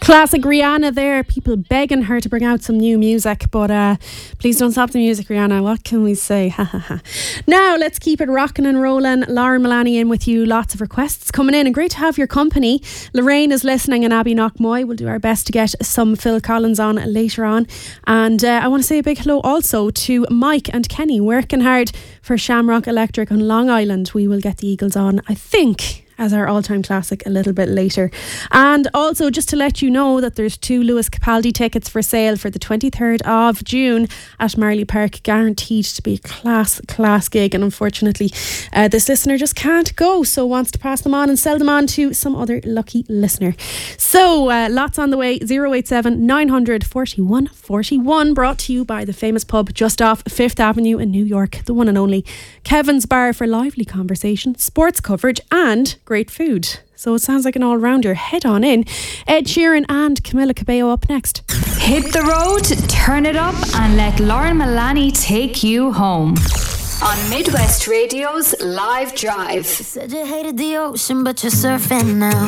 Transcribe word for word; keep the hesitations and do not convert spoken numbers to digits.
Classic Rihanna there. People begging her to bring out some new music, but uh, please don't stop the music, Rihanna. What can we say? Ha ha ha. Now let's keep it rocking and rolling. Lauren Milani in with you. Lots of requests coming in, and great to have your company. Lorraine is listening, and Abby Knockmoy. We'll do our best to get some Phil Collins on later on. And uh, I want to say a big hello also to Mike and Kenny, working hard for Shamrock Electric on Long Island. We will get the Eagles on, I think, as our all-time classic a little bit later. And also just to let you know that there's two Lewis Capaldi tickets for sale for the twenty-third of June at Marley Park, guaranteed to be a class class gig, and unfortunately uh, this listener just can't go, so wants to pass them on and sell them on to some other lucky listener. So uh, lots on the way. Zero eight seven nine hundred forty-one forty-one, brought to you by the famous pub just off Fifth Avenue in New York, the one and only Kevin's Bar, for lively conversation, sports coverage and great food. So it sounds like an all-rounder. Head on in. Ed Sheeran and Camila Cabello up next. Hit the road, turn it up, and let Lauren Milani take you home on Midwest Radio's Live Drive. You said you hated the ocean, but you're surfing now.